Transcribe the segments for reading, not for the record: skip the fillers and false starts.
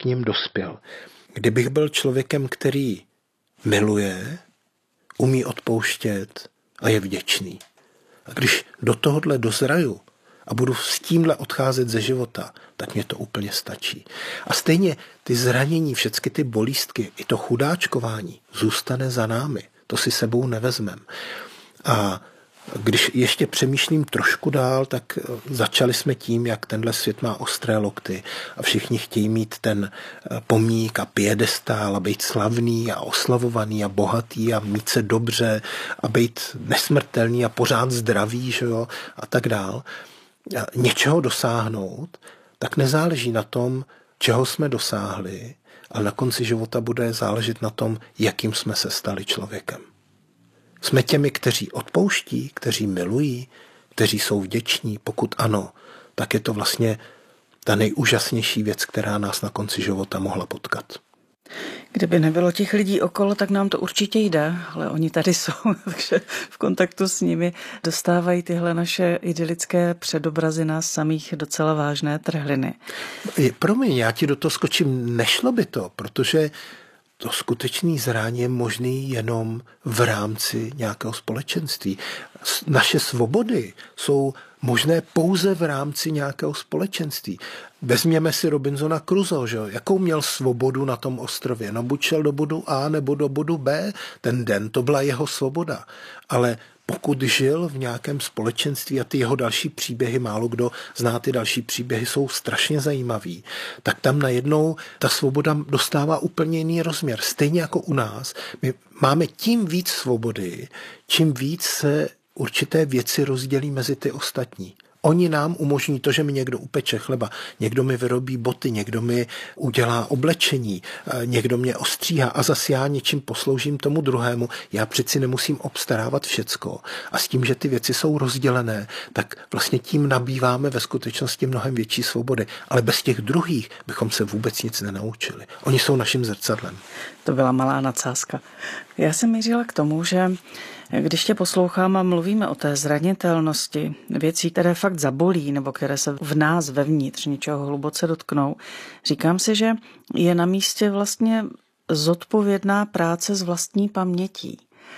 k nim dospěl. Kdybych byl člověkem, který miluje, umí odpouštět a je vděčný. A když do tohohle dozraju a budu s tímhle odcházet ze života, tak mě to úplně stačí. A stejně ty zranění, všechny ty bolístky, i to chudáčkování zůstane za námi. To si sebou nevezmem. A když ještě přemýšlím trošku dál, tak začali jsme tím, jak tenhle svět má ostré lokty a všichni chtějí mít ten pomník a piedestál a být slavný a oslavovaný a bohatý a mít se dobře a být nesmrtelný a pořád zdravý, že jo, a tak dál. A něčeho dosáhnout, tak nezáleží na tom, čeho jsme dosáhli, ale na konci života bude záležet na tom, jakým jsme se stali člověkem. Jsme těmi, kteří odpouští, kteří milují, kteří jsou vděční. Pokud ano, tak je to vlastně ta nejúžasnější věc, která nás na konci života mohla potkat. Kdyby nebylo těch lidí okolo, tak nám to určitě jde, ale oni tady jsou, takže v kontaktu s nimi dostávají tyhle naše idylické předobrazy nás samých docela vážné trhliny. Promiň, já ti do toho skočím, nešlo by to, protože to skutečný zrání je možný jenom v rámci nějakého společenství. Naše svobody jsou možné pouze v rámci nějakého společenství. Vezměme si Robinsona Crusoe, že? Jakou měl svobodu na tom ostrově? No buď šel do bodu A nebo do bodu B ten den, to byla jeho svoboda. Ale pokud žil v nějakém společenství a ty jeho další příběhy, málo kdo zná ty další příběhy, jsou strašně zajímavý, tak tam najednou ta svoboda dostává úplně jiný rozměr. Stejně jako u nás. My máme tím víc svobody, čím víc se určité věci rozdělí mezi ty ostatní. Oni nám umožní to, že mi někdo upeče chleba, někdo mi vyrobí boty, někdo mi udělá oblečení, někdo mě ostříhá a zase já něčím posloužím tomu druhému. Já přeci nemusím obstarávat všecko. A s tím, že ty věci jsou rozdělené, tak vlastně tím nabýváme ve skutečnosti mnohem větší svobody. Ale bez těch druhých bychom se vůbec nic nenaučili. Oni jsou naším zrcadlem. To byla malá nadsázka. Já jsem mířila k tomu, že když tě poslouchám a mluvíme o té zranitelnosti, věcí, které fakt zabolí nebo které se v nás vevnitř něčeho hluboce dotknou, říkám si, že je na místě vlastně zodpovědná práce s vlastní pamětí.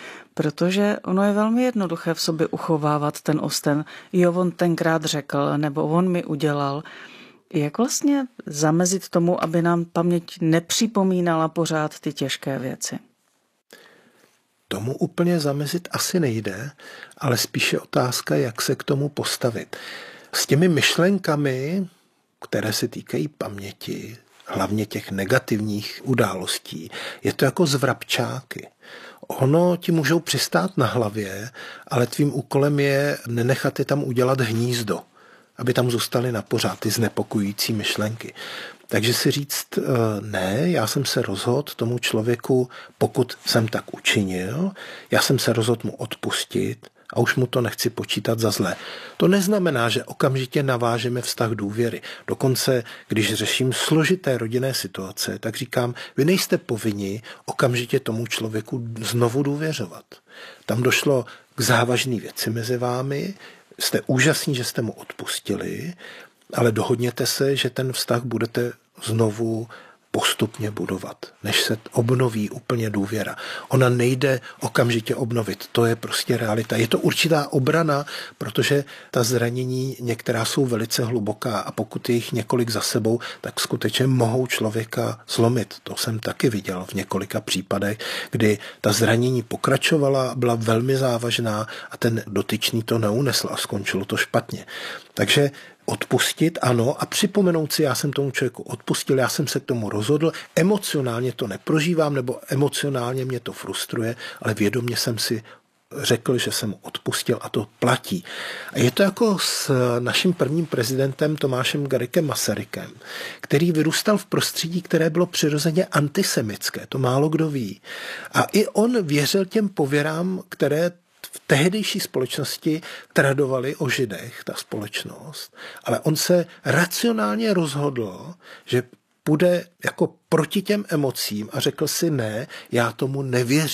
Protože ono je velmi jednoduché v sobě uchovávat ten osten, jo, on tenkrát řekl, nebo on mi udělal. Jak vlastně zamezit tomu, aby nám paměť nepřipomínala pořád ty těžké věci? Tomu úplně zamezit asi nejde, ale spíše otázka, jak se k tomu postavit. S těmi myšlenkami, které se týkají paměti, hlavně těch negativních událostí, je to jako z vrabčáky. Ono ti můžou přistát na hlavě, ale tvým úkolem je nenechat je tam udělat hnízdo, aby tam zůstaly na pořád ty znepokojující myšlenky. Takže si říct, ne, já jsem se rozhodl tomu člověku, pokud jsem tak učinil, já jsem se rozhodl mu odpustit a už mu to nechci počítat za zlé. To neznamená, že okamžitě navážeme vztah důvěry. Dokonce, když řeším složité rodinné situace, tak říkám, vy nejste povinni okamžitě tomu člověku znovu důvěřovat. Tam došlo k závažné věci mezi vámi, jste úžasní, že jste mu odpustili, ale dohodněte se, že ten vztah budete znovu postupně budovat, než se obnoví úplně důvěra. Ona nejde okamžitě obnovit, to je prostě realita. Je to určitá obrana, protože ta zranění některá jsou velice hluboká a pokud je jich několik za sebou, tak skutečně mohou člověka zlomit. To jsem taky viděl v několika případech, kdy ta zranění pokračovala, byla velmi závažná a ten dotyčný to neunesl a skončilo to špatně. Takže odpustit, ano, a připomenout si, já jsem tomu člověku odpustil, já jsem se k tomu rozhodl, emocionálně to neprožívám, nebo emocionálně mě to frustruje, ale vědomě jsem si řekl, že jsem odpustil a to platí. A je to jako s naším prvním prezidentem Tomášem Garriguem Masarykem, který vyrůstal v prostředí, které bylo přirozeně antisemické, to málo kdo ví. A i on věřil těm pověrám, které v tehdejší společnosti tradovali o Židech, ta společnost, ale on se racionálně rozhodl, že půjde jako proti těm emocím a řekl si ne, já tomu nevěřím.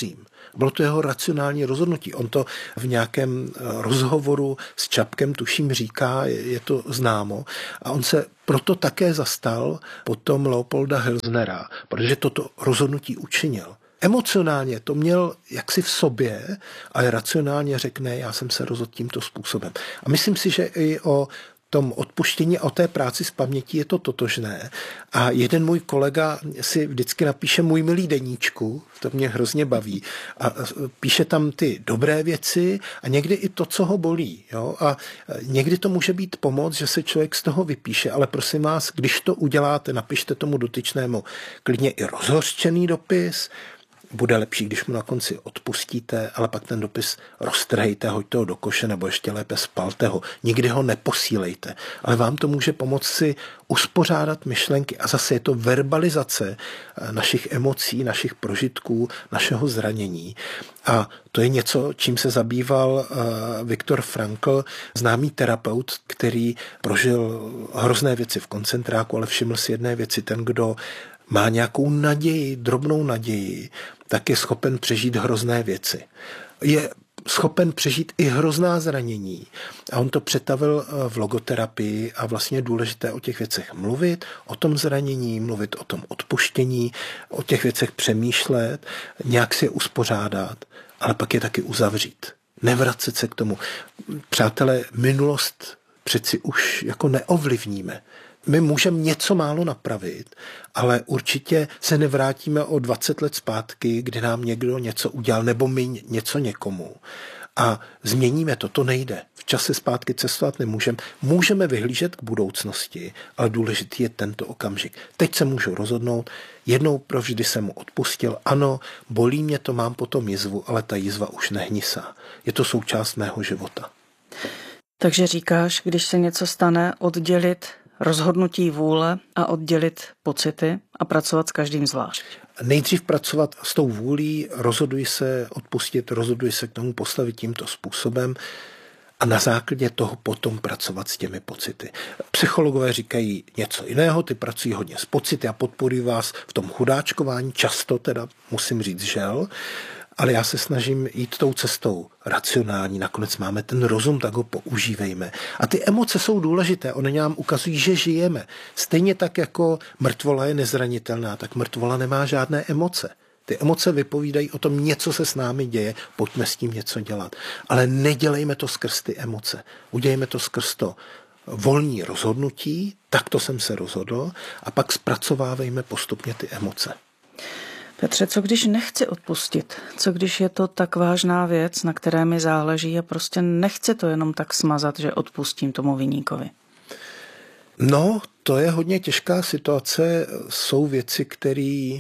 Bylo to jeho racionální rozhodnutí. On to v nějakém rozhovoru s Čapkem, tuším, říká, je to známo. A on se proto také zastal potom Leopolda Hilsnera, protože toto rozhodnutí učinil. Emocionálně to měl jaksi v sobě, ale racionálně řekne, já jsem se rozhodl tímto způsobem. A myslím si, že i o tom odpuštění a o té práci s pamětí je to totožné. A jeden můj kolega si vždycky napíše můj milý deníčku, to mě hrozně baví, a píše tam ty dobré věci a někdy i to, co ho bolí. Jo? A někdy to může být pomoc, že se člověk z toho vypíše, ale prosím vás, když to uděláte, napište tomu dotyčnému klidně i rozhořčený dopis. Bude lepší, když mu na konci odpustíte, ale pak ten dopis roztrhejte, hoďte ho do koše nebo ještě lépe spalte ho. Nikdy ho neposílejte. Ale vám to může pomoct si uspořádat myšlenky. A zase je to verbalizace našich emocí, našich prožitků, našeho zranění. A to je něco, čím se zabýval Viktor Frankl, známý terapeut, který prožil hrozné věci v koncentráku, ale všiml si jedné věci. Ten, kdo má nějakou naději, drobnou naději, tak je schopen přežít hrozné věci. Je schopen přežít i hrozná zranění. A on to přetavil v logoterapii a vlastně je důležité o těch věcech mluvit, o tom zranění, mluvit o tom odpuštění, o těch věcech přemýšlet, nějak si je uspořádat, ale pak je taky uzavřít. Nevracet se k tomu. Přátelé, minulost přeci už jako neovlivníme. My můžeme něco málo napravit, ale určitě se nevrátíme o 20 let zpátky, kdy nám někdo něco udělal, nebo my něco někomu. A změníme to, to nejde. V čase zpátky cestovat nemůžeme. Můžeme vyhlížet k budoucnosti, ale důležitý je tento okamžik. Teď se můžu rozhodnout, jednou provždy jsem mu odpustil, ano, bolí mě to, mám potom jizvu, ale ta jizva už nehnisá. Je to součást mého života. Takže říkáš, když se něco stane, oddělit rozhodnutí vůle a oddělit pocity a pracovat s každým zvlášť. Nejdřív pracovat s tou vůlí, rozhoduji se odpustit, rozhoduji se k tomu postavit tímto způsobem a na základě toho potom pracovat s těmi pocity. Psychologové říkají něco jiného, ty pracují hodně s pocity a podporují vás v tom chudáčkování, často teda musím říct žel, ale já se snažím jít tou cestou racionální. Nakonec máme ten rozum, tak ho používejme. A ty emoce jsou důležité, one nám ukazují, že žijeme. Stejně tak jako mrtvola je nezranitelná, tak mrtvola nemá žádné emoce. Ty emoce vypovídají o tom, něco se s námi děje, pojďme s tím něco dělat. Ale nedělejme to skrz ty emoce. Udělejme to skrz to volní rozhodnutí, takto jsem se rozhodl, a pak zpracovávejme postupně ty emoce. Petře, co když nechci odpustit? Co když je to tak vážná věc, na které mi záleží a prostě nechci to jenom tak smazat, že odpustím tomu viníkovi? No, to je hodně těžká situace. Jsou věci, které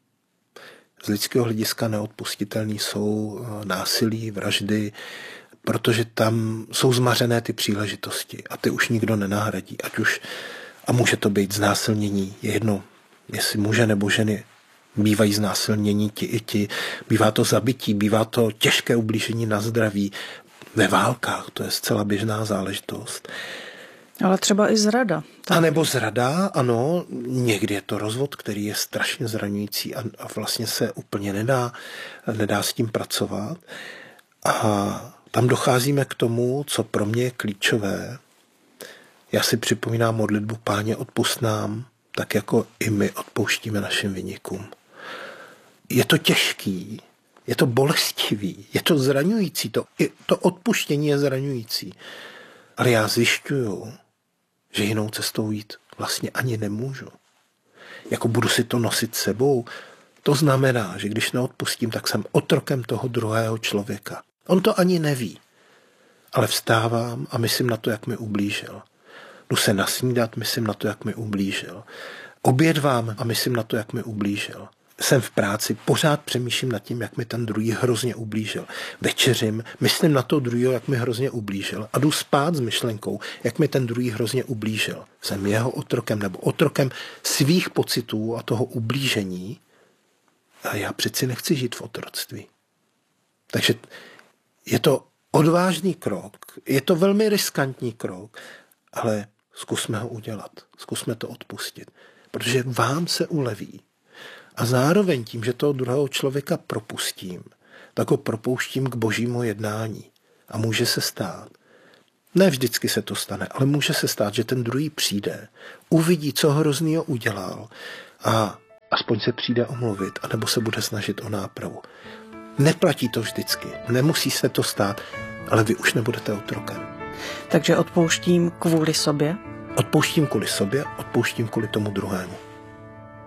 z lidského hlediska neodpustitelné, jsou násilí, vraždy, protože tam jsou zmařené ty příležitosti a ty už nikdo nenahradí. A může to být znásilnění, je jedno, jestli muže nebo ženy bývají znásilnění ti i ti, bývá to zabití, bývá to těžké ublížení na zdraví ve válkách, to je zcela běžná záležitost. Ale třeba i zrada. Tak. A nebo zrada, ano, někdy je to rozvod, který je strašně zraňující a vlastně se úplně nedá s tím pracovat. A tam docházíme k tomu, co pro mě je klíčové. Já si připomínám modlitbu Páně, odpusť nám, tak jako i my odpouštíme našim viníkům. Je to těžký, je to bolestivý, je to zraňující, to odpuštění je zraňující. Ale já zjišťuju, že jinou cestou jít vlastně ani nemůžu. Jako budu si to nosit sebou, to znamená, že když neodpustím, tak jsem otrokem toho druhého člověka. On to ani neví, ale vstávám a myslím na to, jak mi ublížil. Jdu se nasnídat, myslím na to, jak mi ublížil. Obědvám a myslím na to, jak mi ublížil. Jsem v práci, pořád přemýšlím nad tím, jak mi ten druhý hrozně ublížil. Večeřím, myslím na to druhého, jak mi hrozně ublížil. A jdu spát s myšlenkou, jak mi ten druhý hrozně ublížil. Jsem jeho otrokem nebo otrokem svých pocitů a toho ublížení. A já přeci nechci žít v otroctví. Takže je to odvážný krok, je to velmi riskantní krok, ale zkusme ho udělat, zkusme to odpustit, protože vám se uleví. A zároveň tím, že toho druhého člověka propustím, tak ho propouštím k božímu jednání. A může se stát, ne vždycky se to stane, ale může se stát, že ten druhý přijde, uvidí, co hroznýho udělal a aspoň se přijde omluvit, anebo se bude snažit o nápravu. Neplatí to vždycky, nemusí se to stát, ale vy už nebudete otrokem. Takže odpouštím kvůli sobě? Odpouštím kvůli sobě, odpouštím kvůli tomu druhému.